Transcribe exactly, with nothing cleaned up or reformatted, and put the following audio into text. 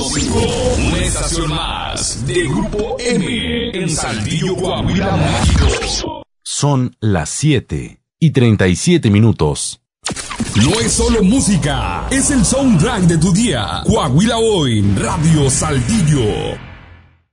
cinco, una estación más de Grupo M en Saltillo, Coahuila, México. Son las siete y treinta y siete minutos. No es solo música, es el soundtrack de tu día. Coahuila Hoy, Radio Saltillo.